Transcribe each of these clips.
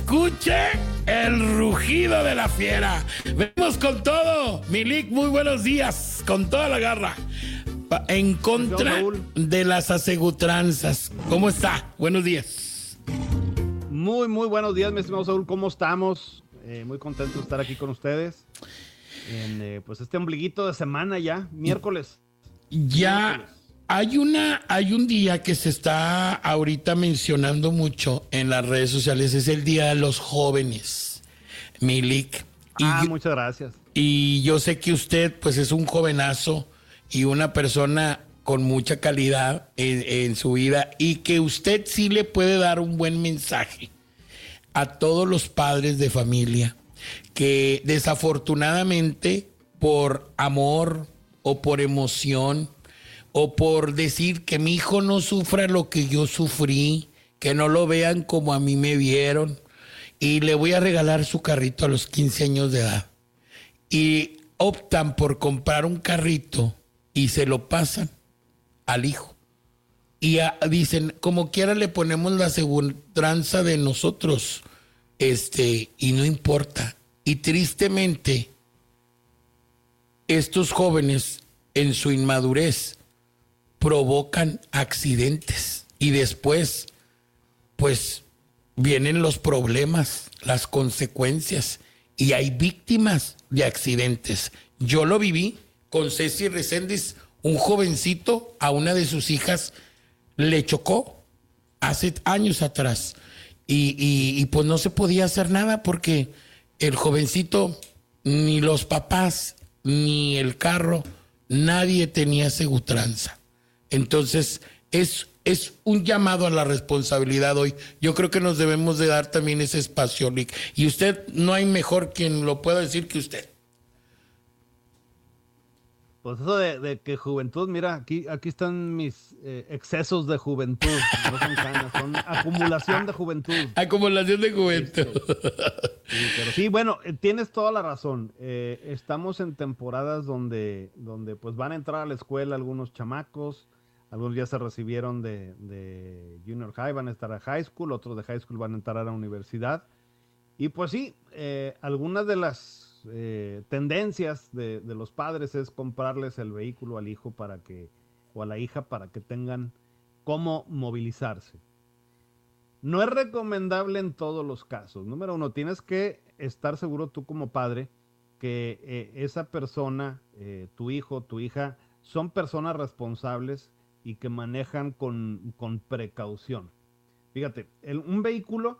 escuche el rugido de la fiera. Venimos con todo. Milik, muy buenos días. Con toda la garra. En contra de las asegutranzas. ¿Cómo está? Buenos días. Muy buenos días, mi estimado Saúl. ¿Cómo estamos? Muy contento de estar aquí con ustedes. Pues este ombliguito de semana ya, miércoles. Ya hay un día que se está ahorita mencionando mucho en las redes sociales. Es el Día de los Jóvenes, Milik. Muchas gracias. Y yo sé que usted pues es un jovenazo y una persona con mucha calidad en su vida, y que usted sí le puede dar un buen mensaje a todos los padres de familia que desafortunadamente por amor o por emoción o por decir que mi hijo no sufra lo que yo sufrí, que no lo vean como a mí me vieron, y le voy a regalar su carrito a los 15 años de edad, y optan por comprar un carrito y se lo pasan al hijo. Y dicen, como quiera le ponemos la aseguranza de nosotros, y no importa. Y tristemente, estos jóvenes en su inmadurez provocan accidentes. Y después, pues, vienen los problemas, las consecuencias. Y hay víctimas de accidentes. Yo lo viví con Ceci Reséndiz, un jovencito, a una de sus hijas le chocó hace años atrás, y pues no se podía hacer nada porque el jovencito, ni los papás, ni el carro, nadie tenía asegutranza. Entonces es un llamado a la responsabilidad hoy. Yo creo que nos debemos de dar también ese espacio, Lick. Y usted, no hay mejor quien lo pueda decir que usted. Pues eso de que juventud, mira, aquí están mis excesos de juventud. No son canas, son acumulación de juventud. Acumulación de juventud. Sí, pero sí, bueno, tienes toda la razón. Estamos en temporadas donde pues van a entrar a la escuela algunos chamacos, algunos ya se recibieron de junior high, van a estar a high school, otros de high school van a entrar a la universidad. Y pues sí, algunas de las tendencias de los padres es comprarles el vehículo al hijo o a la hija para que tengan cómo movilizarse. No es recomendable en todos los casos. Número uno, tienes que estar seguro tú como padre que esa persona, tu hijo, tu hija, son personas responsables y que manejan con precaución. Fíjate, un vehículo,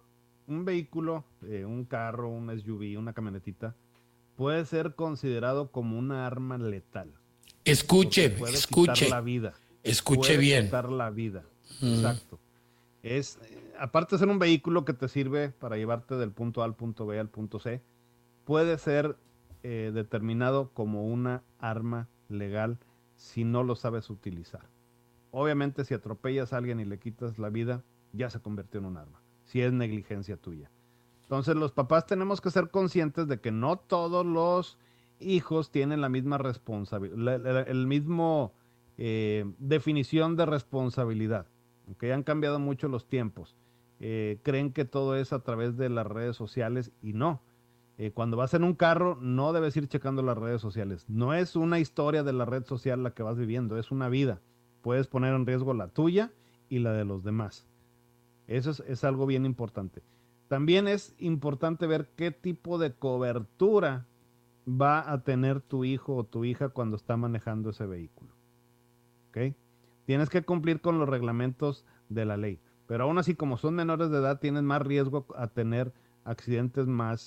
un carro, un SUV, una camionetita, puede ser considerado como una arma letal. Escuche quitar la vida. Escuche bien. Quitar la vida. Exacto. Aparte de ser un vehículo que te sirve para llevarte del punto A al punto B al punto C, puede ser determinado como una arma legal si no lo sabes utilizar. Obviamente, si atropellas a alguien y le quitas la vida, ya se convirtió en un arma, si es negligencia tuya. Entonces, los papás tenemos que ser conscientes de que no todos los hijos tienen la misma responsabilidad, el mismo definición de responsabilidad. Okay, han cambiado mucho los tiempos. Creen que todo es a través de las redes sociales y no. Cuando vas en un carro, no debes ir checando las redes sociales. No es una historia de la red social la que vas viviendo, es una vida. Puedes poner en riesgo la tuya y la de los demás. Eso es algo bien importante. También es importante ver qué tipo de cobertura va a tener tu hijo o tu hija cuando está manejando ese vehículo. ¿Okay? Tienes que cumplir con los reglamentos de la ley. Pero aún así, como son menores de edad, tienen más riesgo a tener accidentes más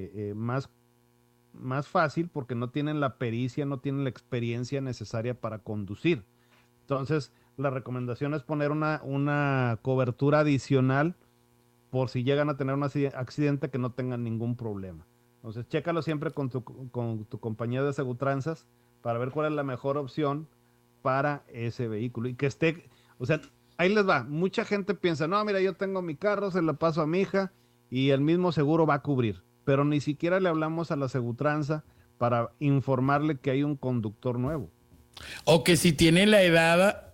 fácil porque no tienen la pericia, no tienen la experiencia necesaria para conducir. Entonces, la recomendación es poner una cobertura adicional por si llegan a tener un accidente que no tengan ningún problema. Entonces, chécalo siempre con tu compañía de asegutranzas para ver cuál es la mejor opción para ese vehículo. Y que esté, o sea, ahí les va. Mucha gente piensa, no, mira, yo tengo mi carro, se lo paso a mi hija y el mismo seguro va a cubrir. Pero ni siquiera le hablamos a la asegutranza para informarle que hay un conductor nuevo. O que si tiene la edad